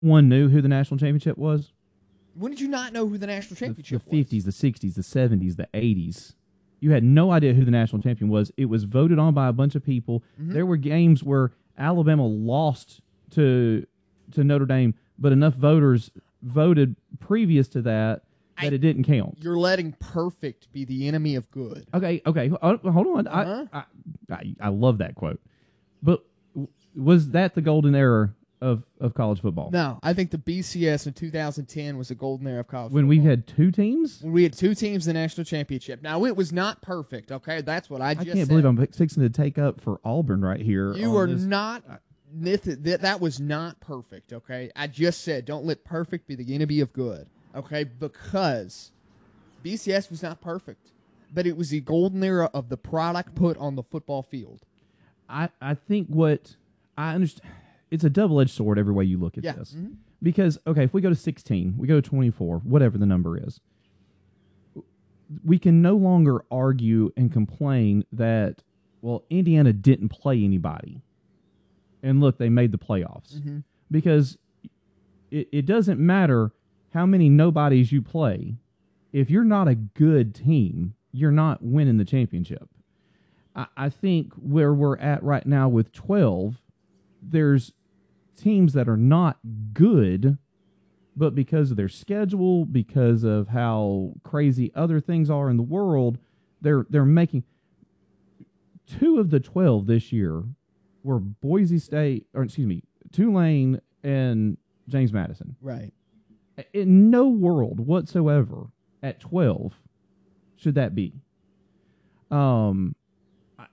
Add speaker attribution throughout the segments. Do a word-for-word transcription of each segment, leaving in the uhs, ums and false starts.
Speaker 1: one knew who the national championship was?
Speaker 2: When did you not know who the national championship
Speaker 1: the, the fifties,
Speaker 2: was?
Speaker 1: The sixties, the seventies, the eighties. You had no idea who the national champion was. It was voted on by a bunch of people. Mm-hmm. There were games where Alabama lost to to Notre Dame, but enough voters voted previous to that that I, it didn't count.
Speaker 2: You're letting perfect be the enemy of good.
Speaker 1: Okay, okay. Hold on. Uh-huh. I, I, I I love that quote. But was that the golden era of, of college football?
Speaker 2: No, I think the B C S in two thousand ten was the golden era of college
Speaker 1: when
Speaker 2: football.
Speaker 1: When we had two teams?
Speaker 2: When we had two teams in the national championship. Now, it was not perfect, okay? That's what I just
Speaker 1: I can't
Speaker 2: said.
Speaker 1: believe I'm fixing to take up for Auburn right here.
Speaker 2: You are
Speaker 1: this.
Speaker 2: not... That, that was not perfect, okay? I just said don't let perfect be the enemy of good, okay? Because B C S was not perfect, but it was the golden era of the product put on the football field.
Speaker 1: I, I think what I understand, it's a double-edged sword every way you look at
Speaker 2: yeah.
Speaker 1: this.
Speaker 2: Mm-hmm.
Speaker 1: Because, okay, if we go to sixteen, we go to twenty-four, whatever the number is, we can no longer argue and complain that, well, Indiana didn't play anybody. And look, they made the playoffs.
Speaker 2: Mm-hmm.
Speaker 1: Because it, it doesn't matter how many nobodies you play. If you're not a good team, you're not winning the championship. I, I think where we're at right now with twelve, there's teams that are not good, but because of their schedule, because of how crazy other things are in the world, they're they're making two of the twelve this year were Boise State, or excuse me, Tulane and James Madison.
Speaker 2: Right.
Speaker 1: In no world whatsoever at twelve should that be. Um, I,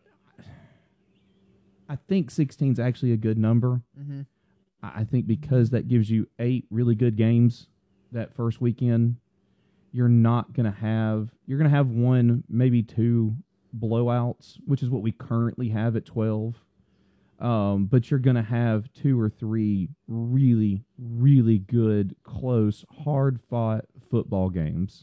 Speaker 1: I think sixteen is actually a good number.
Speaker 2: Mm-hmm.
Speaker 1: I think because that gives you eight really good games that first weekend, you're not going to have, you're going to have one, maybe two blowouts, which is what we currently have at twelve. Um, but you're going to have two or three really, really good, close, hard-fought football games.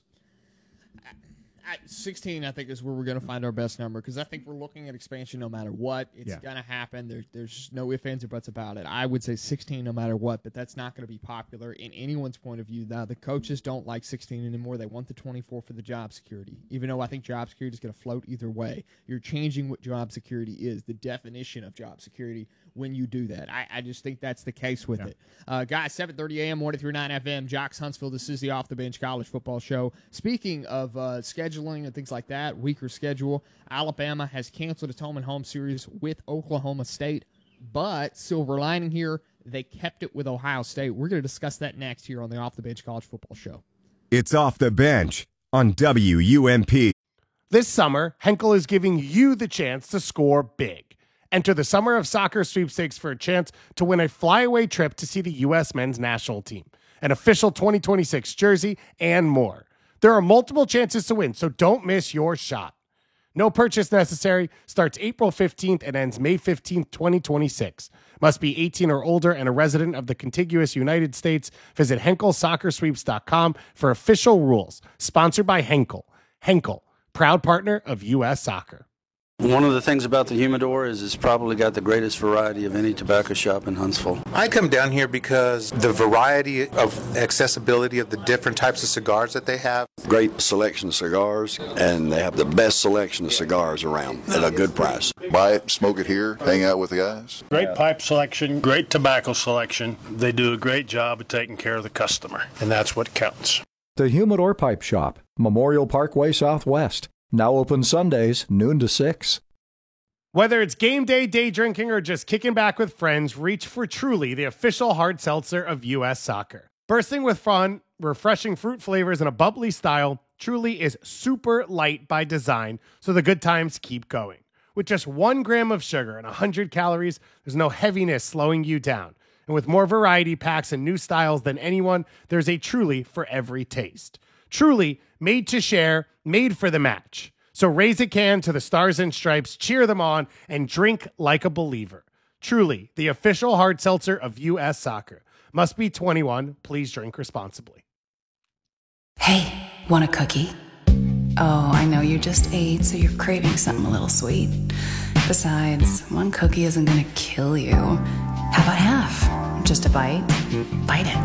Speaker 2: At sixteen, I think, is where we're going to find our best number because I think we're looking at expansion no matter what. It's
Speaker 1: yeah.
Speaker 2: going to happen. There, there's no ifs, ands, or buts about it. I would say sixteen no matter what, but that's not going to be popular in anyone's point of view. Now, the coaches don't like sixteen anymore. They want the twenty-four for the job security, even though I think job security is going to float either way. You're changing what job security is, the definition of job security, when you do that. I, I just think that's the case with yeah. it. Uh, guys, seven thirty a.m., one oh three point nine F M, Jocks Huntsville. This is the Off the Bench College Football Show. Speaking of uh, scheduling and things like that, weaker schedule, Alabama has canceled its home and home series with Oklahoma State, but silver lining here, they kept it with Ohio State. We're going to discuss that next here on the Off the Bench College Football Show.
Speaker 3: It's Off the Bench on W U M P.
Speaker 4: This summer, Henkel is giving you the chance to score big. Enter the Summer of Soccer sweepstakes for a chance to win a flyaway trip to see the U S men's national team, an official twenty twenty-six jersey, and more. There are multiple chances to win, so don't miss your shot. No purchase necessary. Starts April fifteenth and ends May fifteenth, twenty twenty-six. Must be eighteen or older and a resident of the contiguous United States. Visit Henkel Soccer Sweeps dot com for official rules. Sponsored by Henkel. Henkel, proud partner of U S Soccer.
Speaker 5: One of the things about the humidor is it's probably got the greatest variety of any tobacco shop in Huntsville.
Speaker 6: I come down here because the variety of accessibility of the different types of cigars that they have.
Speaker 7: Great selection of cigars, and they have the best selection of cigars around at a good price.
Speaker 8: Buy it, smoke it here, hang out with the guys.
Speaker 9: Great pipe selection, great tobacco selection. They do a great job of taking care of the customer, and that's what counts.
Speaker 10: The Humidor Pipe Shop, Memorial Parkway Southwest. Now open Sundays, noon to six.
Speaker 4: Whether it's game day, day drinking, or just kicking back with friends, reach for Truly, the official hard seltzer of U S Soccer. Bursting with fun, refreshing fruit flavors, and a bubbly style, Truly is super light by design, so the good times keep going. With just one gram of sugar and one hundred calories, there's no heaviness slowing you down. And with more variety packs and new styles than anyone, there's a Truly for every taste. Truly, made to share, made for the match. So raise a can to the Stars and Stripes, cheer them on, and drink like a believer. Truly, the official hard seltzer of U S Soccer. Must be twenty-one. Please drink responsibly.
Speaker 11: Hey, want a cookie? Oh, I know you just ate, so you're craving something a little sweet. Besides, one cookie isn't going to kill you. How about half? Just a bite? Bite it.